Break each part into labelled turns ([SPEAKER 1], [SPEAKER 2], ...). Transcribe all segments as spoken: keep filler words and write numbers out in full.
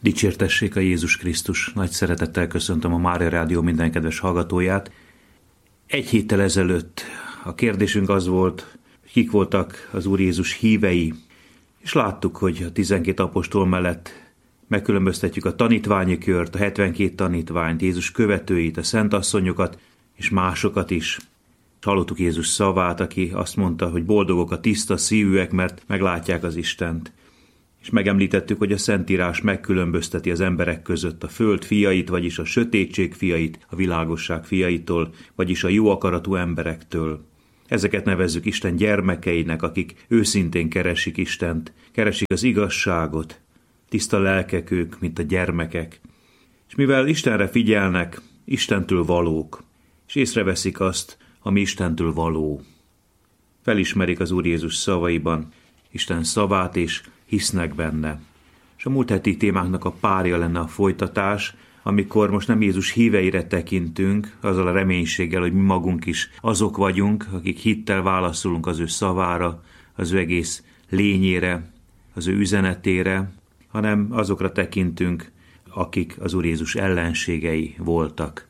[SPEAKER 1] Dicsértessék a Jézus Krisztus! Nagy szeretettel köszöntöm a Mária Rádió minden kedves hallgatóját. Egy héttel ezelőtt a kérdésünk az volt, kik voltak az Úr Jézus hívei, és láttuk, hogy a tizenkét apostol mellett megkülönböztetjük a tanítványi kört, a hetvenkét tanítványt, Jézus követőit, a szentasszonyokat és másokat is. Hallottuk Jézus szavát, aki azt mondta, hogy boldogok a tiszta szívűek, mert meglátják az Istent. És megemlítettük, hogy a Szentírás megkülönbözteti az emberek között a föld fiait, vagyis a sötétség fiait, a világosság fiaitól, vagyis a jó akaratú emberektől. Ezeket nevezzük Isten gyermekeinek, akik őszintén keresik Istent, keresik az igazságot, tiszta lelkek ők, mint a gyermekek. És mivel Istenre figyelnek, Istentől valók, és észreveszik azt, ami Istentől való. Felismerik az Úr Jézus szavaiban Isten szavát, és hisznek benne. És a múlt heti témánknak a párja lenne a folytatás, amikor most nem Jézus híveire tekintünk, azzal a reménységgel, hogy mi magunk is azok vagyunk, akik hittel válaszolunk az ő szavára, az ő egész lényére, az ő üzenetére, hanem azokra tekintünk, akik az Úr Jézus ellenségei voltak.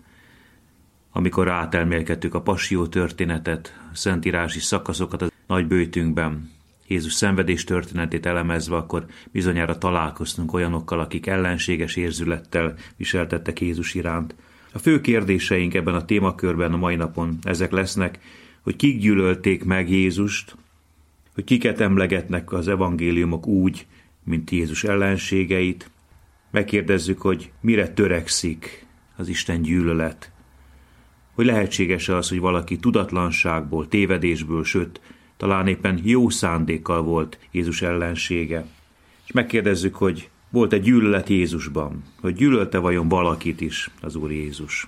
[SPEAKER 1] Amikor átelmélkedtük a passió történetet, a szentírási szakaszokat a nagybőjtünkben, Jézus szenvedés történetét elemezve, akkor bizonyára találkoztunk olyanokkal, akik ellenséges érzülettel viseltettek Jézus iránt. A fő kérdéseink ebben a témakörben a mai napon ezek lesznek, hogy kik gyűlölték meg Jézust, hogy kiket emlegetnek az evangéliumok úgy, mint Jézus ellenségeit. Megkérdezzük, hogy mire törekszik az Isten gyűlölet. Hogy lehetséges-e az, hogy valaki tudatlanságból, tévedésből, sőt, talán éppen jó szándékkal volt Jézus ellensége. És megkérdezzük, hogy volt-e gyűlölet Jézusban, hogy gyűlölte vajon valakit is az Úr Jézus.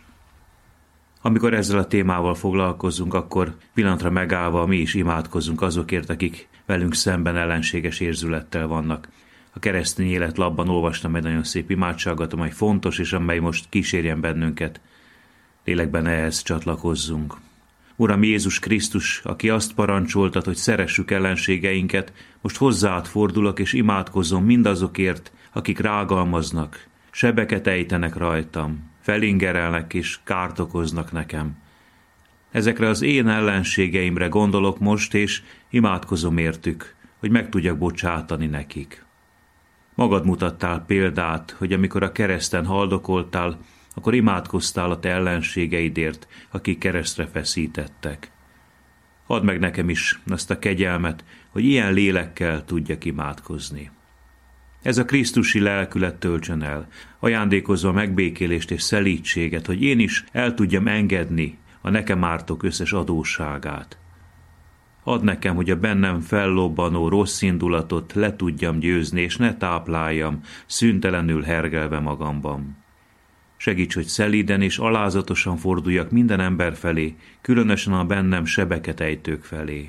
[SPEAKER 1] Amikor ezzel a témával foglalkozunk, akkor pillanatra megállva mi is imádkozzunk azokért, akik velünk szemben ellenséges érzülettel vannak. A keresztény életlapban olvastam egy nagyon szép imádságot, amely fontos, és amely most kísérjen bennünket. Lélekben ehhez csatlakozzunk. Uram Jézus Krisztus, aki azt parancsoltad, hogy szeressük ellenségeinket, most hozzád fordulok, és imádkozom mindazokért, akik rágalmaznak, sebeket ejtenek rajtam, felingerelnek és kárt okoznak nekem. Ezekre az én ellenségeimre gondolok most, és imádkozom értük, hogy meg tudjak bocsátani nekik. Magad mutattál példát, hogy amikor a kereszten haldokoltál, akkor imádkoztál a te ellenségeidért, akik keresztre feszítettek. Add meg nekem is azt a kegyelmet, hogy ilyen lélekkel tudjak imádkozni. Ez a krisztusi lelkület töltsön el, ajándékozva megbékélést és szelídséget, hogy én is el tudjam engedni a nekem ártok összes adósságát. Add nekem, hogy a bennem fellobbanó rossz indulatot le tudjam győzni, és ne tápláljam, szüntelenül hergelve magamban. Segíts, hogy szelíden és alázatosan forduljak minden ember felé, különösen a bennem sebeket ejtők felé.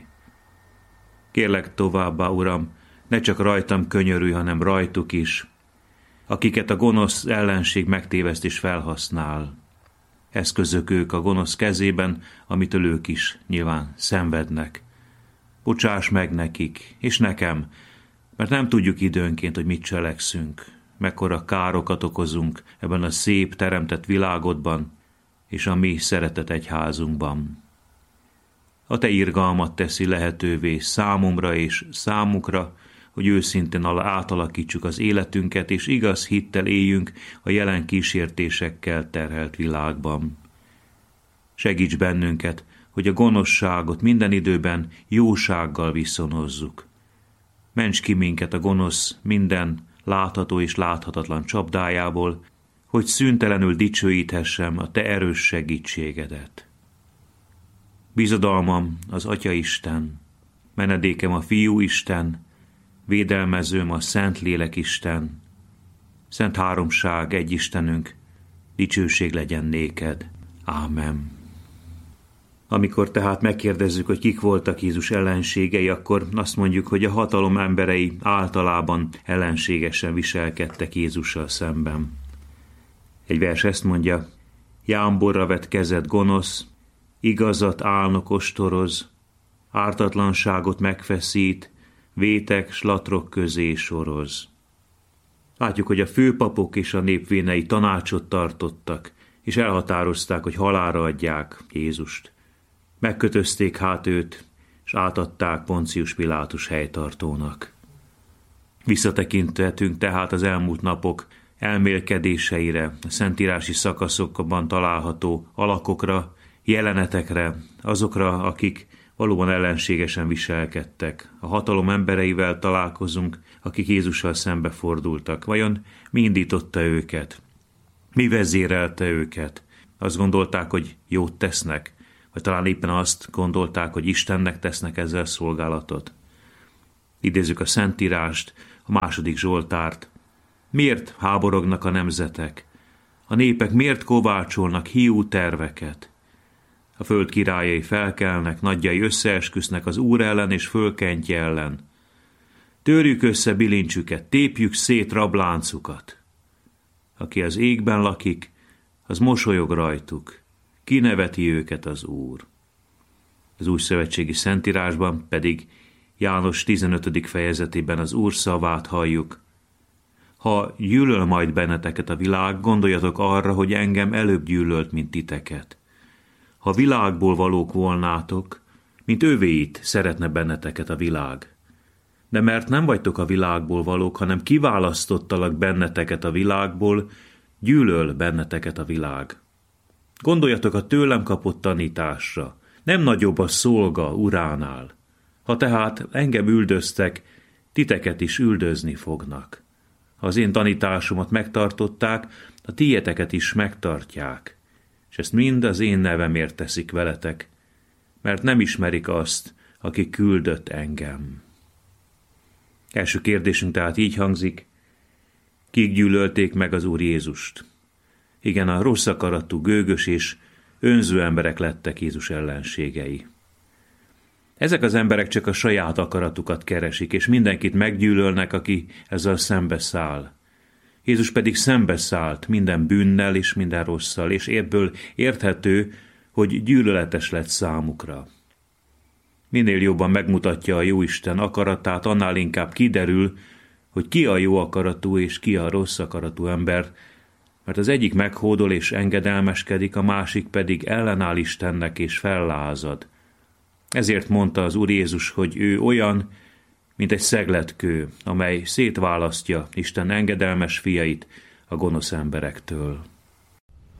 [SPEAKER 1] Kérlek továbbá, Uram, ne csak rajtam könyörülj, hanem rajtuk is, akiket a gonosz ellenség megtéveszt és felhasznál. Eszközök ők a gonosz kezében, amitől ők is nyilván szenvednek. Bocsáss meg nekik, és nekem, mert nem tudjuk időnként, hogy mit cselekszünk. Mekkora károkat okozunk ebben a szép teremtett világodban, és a mi szeretett egyházunkban. A te irgalmat teszi lehetővé számomra és számukra, hogy őszintén átalakítsuk az életünket, és igaz hittel éljünk a jelen kísértésekkel terhelt világban. Segíts bennünket, hogy a gonoszságot minden időben jósággal viszonozzuk. Ments ki minket a gonosz minden látható és láthatatlan csapdájából, hogy szüntelenül dicsőíthessem a te erős segítségedet. Bizodalmam az Atya Isten, menedékem a Fiú Isten, védelmezőm a Szentlélek Isten, Szent Háromság egy Istenünk, dicsőség legyen néked. Ámen. Amikor tehát megkérdezzük, hogy kik voltak Jézus ellenségei, akkor azt mondjuk, hogy a hatalom emberei általában ellenségesen viselkedtek Jézussal szemben. Egy vers ezt mondja: jámborra vett kezed gonosz, igazat álnok ostoroz, ártatlanságot megfeszít, vétek, slatrok közé soroz. Látjuk, hogy a főpapok és a népvénei tanácsot tartottak, és elhatározták, hogy halálra adják Jézust. Megkötözték hát őt, és átadták Poncius Pilátus helytartónak. Visszatekinthetünk tehát az elmúlt napok elmélkedéseire, a szentírási szakaszokban található alakokra, jelenetekre, azokra, akik valóban ellenségesen viselkedtek. A hatalom embereivel találkozunk, akik Jézussal szembefordultak. Vajon mi indította őket? Mi vezérelte őket? Azt gondolták, hogy jót tesznek? Vagy talán éppen azt gondolták, hogy Istennek tesznek ezzel szolgálatot? Idézzük a Szentírást, a második Zsoltárt. Miért háborognak a nemzetek? A népek miért kovácsolnak hiú terveket? A föld királyai felkelnek, nagyjai összeesküsznek az Úr ellen és fölkentje ellen. Törjük össze bilincsüket, tépjük szét rabláncukat. Aki az égben lakik, az mosolyog rajtuk. Kineveti őket az Úr. Az új szövetségi Szentírásban pedig János tizenötödik fejezetében az Úr szavát halljuk. Ha gyűlöl majd benneteket a világ, gondoljatok arra, hogy engem előbb gyűlölt, mint titeket. Ha világból valók volnátok, mint övéit szeretne benneteket a világ. De mert nem vagytok a világból valók, hanem kiválasztottalak benneteket a világból, gyűlöl benneteket a világ. Gondoljatok a tőlem kapott tanításra, nem nagyobb a szolga uránál. Ha tehát engem üldöztek, titeket is üldözni fognak. Ha az én tanításomat megtartották, a tieteket is megtartják. És ezt mind az én nevemért teszik veletek, mert nem ismerik azt, aki küldött engem. Első kérdésünk tehát így hangzik, kik gyűlölték meg az Úr Jézust? Igen, a rossz akaratú, gőgös és önző emberek lettek Jézus ellenségei. Ezek az emberek csak a saját akaratukat keresik, és mindenkit meggyűlölnek, aki ezzel szembeszáll. Jézus pedig szembeszállt minden bűnnel és minden rosszal, és ebből érthető, hogy gyűlöletes lett számukra. Minél jobban megmutatja a Jóisten akaratát, annál inkább kiderül, hogy ki a jó akaratú és ki a rossz akaratú ember, mert az egyik meghódol és engedelmeskedik, a másik pedig ellenáll Istennek és fellázad. Ezért mondta az Úr Jézus, hogy ő olyan, mint egy szegletkő, amely szétválasztja Isten engedelmes fiait a gonosz emberektől.